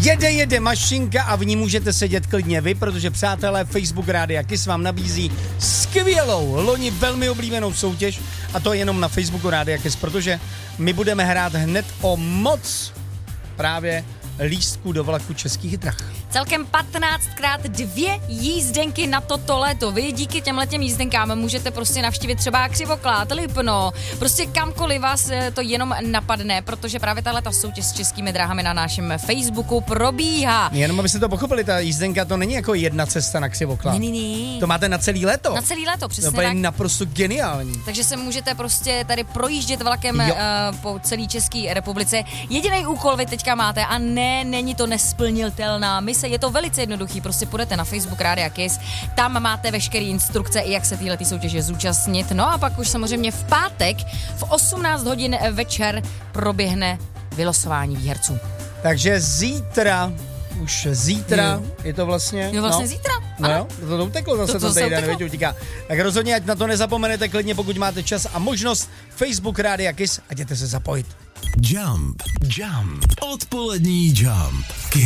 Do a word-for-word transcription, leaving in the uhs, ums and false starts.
Jede, jede mašinka a v ní můžete sedět klidně vy, protože přátelé Facebook Rádia Kiss vám nabízí skvělou, loni velmi oblíbenou soutěž a to jenom na Facebooku Rádia Kiss, protože my budeme hrát hned o moc právě lístků do vlaku Českých drah. Celkem patnáctkrát dvě jízdenky na toto léto. Vy díky těmhletěm jízdenkám můžete prostě navštívit třeba Křivoklát, Lipno, prostě kamkoliv vás to jenom napadne, protože právě tahle ta soutěž s Českými dráhami na našem Facebooku probíhá. Jenom abyste to pochopili, ta jízdenka to není jako jedna cesta na Křivoklát. Ne, ne, ne. To máte na celý léto. Na celý léto, přesně to je tak. naprosto geniální. Takže se můžete prostě tady projíždět vlakem uh, po celé České republice. Jediný úkol vy teďka máte a ne, není to nesplnitelná mise, je to velice jednoduchý, prostě půjdete na Facebook Rádia Kiss, tam máte veškeré instrukce, i jak se téhletý soutěže zúčastnit. No a pak už samozřejmě v pátek v osmnáct hodin večer proběhne vylosování výherců. Takže zítra, už zítra, jo. je to vlastně... Jo, vlastně no. zítra. No jo, to, to uteklo zase to, to ten týden, věď, utíká. Tak rozhodně, ať na to nezapomenete klidně, pokud máte čas a možnost, Facebook Rádia Kiss a jděte se zapojit. Jump, jump, odpolední jump.